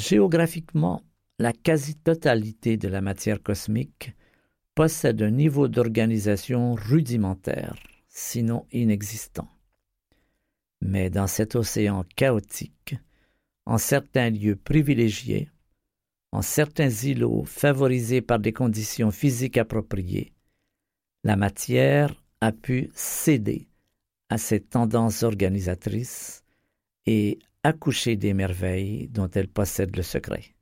Géographiquement, la quasi-totalité de la matière cosmique possède un niveau d'organisation rudimentaire, sinon inexistant. Mais dans cet océan chaotique, en certains lieux privilégiés, en certains îlots favorisés par des conditions physiques appropriées, la matière a pu céder à ces tendances organisatrices et accoucher des merveilles dont elle possède le secret.